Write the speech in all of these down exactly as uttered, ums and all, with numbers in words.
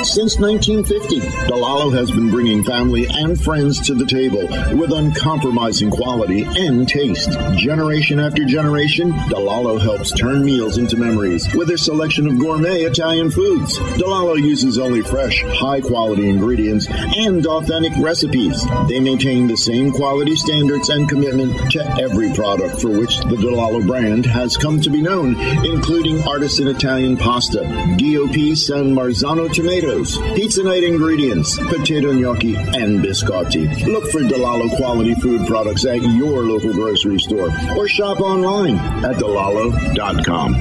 Since nineteen fifty, DeLallo has been bringing family and friends to the table with uncompromising quality and taste. Generation after generation, DeLallo helps turn meals into memories with their selection of gourmet Italian foods. DeLallo uses only fresh, high-quality ingredients and authentic recipes. They maintain the same quality standards and commitment to every product for which the DeLallo brand has come to be known, including artisan Italian pasta, D O P San Marzano tomatoes, pizza night ingredients, potato gnocchi, and biscotti. Look for DeLallo quality food products at your local grocery store or shop online at delallo dot com.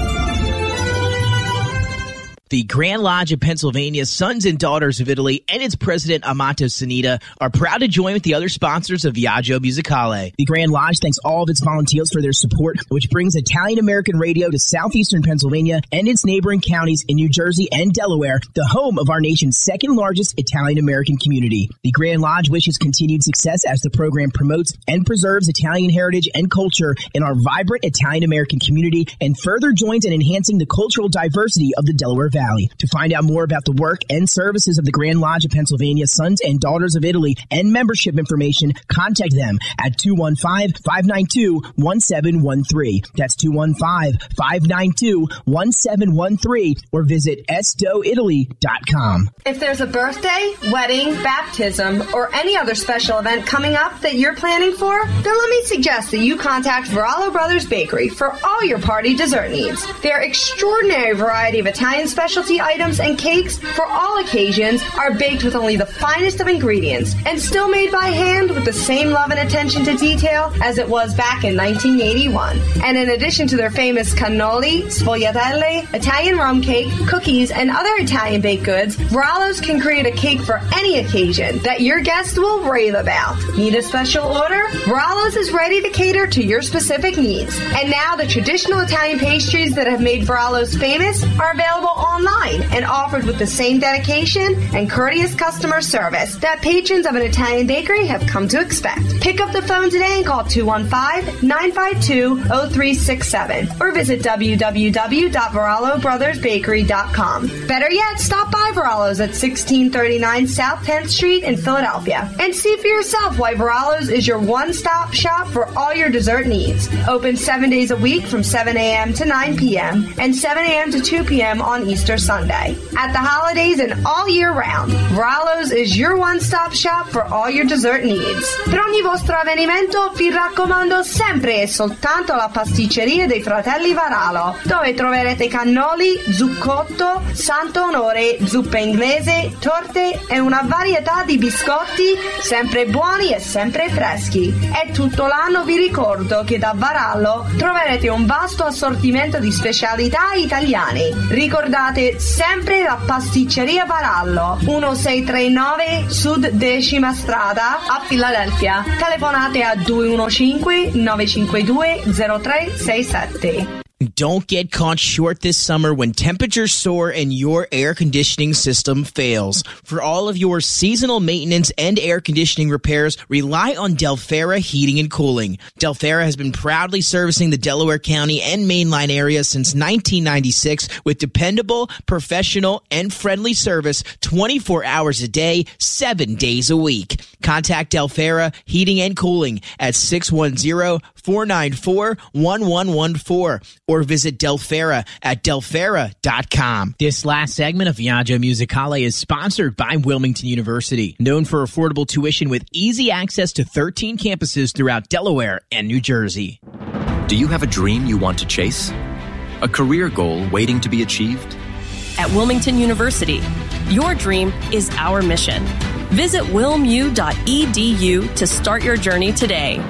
The Grand Lodge of Pennsylvania, Sons and Daughters of Italy, and its president, Amato Sanita, are proud to join with the other sponsors of Viaggio Musicale. The Grand Lodge thanks all of its volunteers for their support, which brings Italian-American radio to southeastern Pennsylvania and its neighboring counties in New Jersey and Delaware, the home of our nation's second-largest Italian-American community. The Grand Lodge wishes continued success as the program promotes and preserves Italian heritage and culture in our vibrant Italian-American community and further joins in enhancing the cultural diversity of the Delaware Valley. To find out more about the work and services of the Grand Lodge of Pennsylvania, Sons and Daughters of Italy, and membership information, contact them at two one five, five nine two, one seven one three. That's two one five, five nine two, one seven one three, or visit s d o italy dot com. If there's a birthday, wedding, baptism, or any other special event coming up that you're planning for, then let me suggest that you contact Varallo Brothers Bakery for all your party dessert needs. Their extraordinary variety of Italian special Specialty items and cakes for all occasions are baked with only the finest of ingredients and still made by hand with the same love and attention to detail as it was back in nineteen eighty-one. And in addition to their famous cannoli, sfogliatelle, Italian rum cake, cookies, and other Italian baked goods, Varallo's can create a cake for any occasion that your guests will rave about. Need a special order? Varallo's is ready to cater to your specific needs. And now the traditional Italian pastries that have made Varallo's famous are available online and offered with the same dedication and courteous customer service that patrons of an Italian bakery have come to expect. Pick up the phone today and call two one five, nine five two, zero three six seven or visit w w w dot varallo brothers bakery dot com. Better yet, stop by Varallo's at sixteen thirty-nine South tenth Street in Philadelphia and see for yourself why Varallo's is your one-stop shop for all your dessert needs. Open seven days a week from seven a.m. to nine p.m. and seven a.m. to two p.m. on Easter Sunday. At the holidays and all year round, Varallo's is your one-stop shop for all your dessert needs. Per ogni vostro avvenimento vi raccomando sempre e soltanto la pasticceria dei fratelli Varallo, dove troverete cannoli, zuccotto, santo onore, zuppa inglese, torte e una varietà di biscotti sempre buoni e sempre freschi. E tutto l'anno vi ricordo che da Varallo troverete un vasto assortimento di specialità italiane. Ricordate sempre la pasticceria Varallo, sei tre nove Sud Decima Strada a Filadelfia. Telefonate a due uno cinque, nove cinque due, zero tre sei sette. Don't get caught short this summer when temperatures soar and your air conditioning system fails. For all of your seasonal maintenance and air conditioning repairs, rely on Delfera Heating and Cooling. Delfera has been proudly servicing the Delaware County and mainline area since nineteen ninety-six with dependable, professional, and friendly service twenty-four hours a day, seven days a week. Contact Delfera Heating and Cooling at six one zero, four nine four, one one one four or visit Delfera at delfera dot com. This last segment of Viaggio Musicale is sponsored by Wilmington University, known for affordable tuition with easy access to thirteen campuses throughout Delaware and New Jersey. Do you have a dream you want to chase? A career goal waiting to be achieved? At Wilmington University, your dream is our mission. Visit wilmu dot e d u to start your journey today.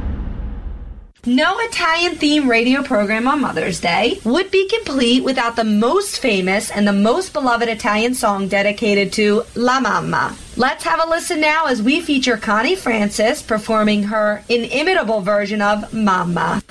No Italian-themed radio program on Mother's Day would be complete without the most famous and the most beloved Italian song dedicated to La Mamma. Let's have a listen now as we feature Connie Francis performing her inimitable version of Mamma.